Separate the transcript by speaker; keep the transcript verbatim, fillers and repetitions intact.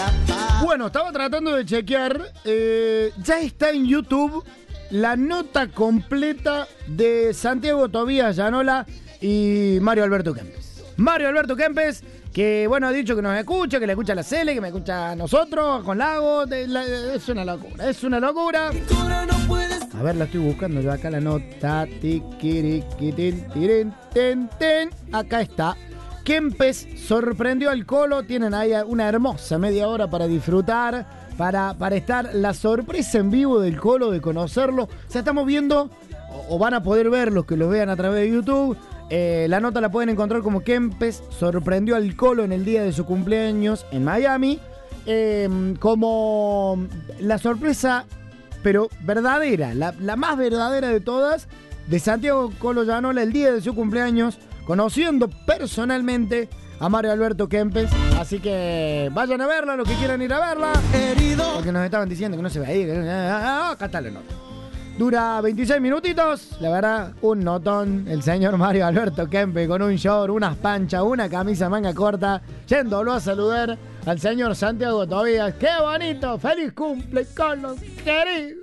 Speaker 1: Bueno, estaba tratando de chequear. Eh, ya está en YouTube la nota completa de Santiago Tobías Llanola y Mario Alberto Kempes. Mario Alberto Kempes, que bueno, ha dicho que nos escucha, que le escucha a la Cele, que me escucha a nosotros, con Lago. De la, es una locura, es una locura. A ver, la estoy buscando yo acá la nota. Tiquiriquitín, tirín, ten, ten. Acá está. Kempes sorprendió al Colo. Tienen ahí una hermosa media hora para disfrutar, para, para estar la sorpresa en vivo del Colo, de conocerlo. O sea, estamos viendo, o, o van a poder ver los que lo vean a través de YouTube. Eh, la nota la pueden encontrar como Kempes sorprendió al Colo en el día de su cumpleaños en Miami. Eh, como la sorpresa, pero verdadera, la, la más verdadera de todas, de Santiago Colo Llanola el día de su cumpleaños, conociendo personalmente a Mario Alberto Kempes. Así que vayan a verla, los que quieran ir a verla. Porque nos estaban diciendo que no se veía. Que... Acá está la nota. Dura veintiséis minutitos. La verdad, un notón. El señor Mario Alberto Kempes con un short, unas panchas, una camisa manga corta, yéndolo a saludar al señor Santiago Tobías. ¡Qué bonito! ¡Feliz cumple, Colo querido!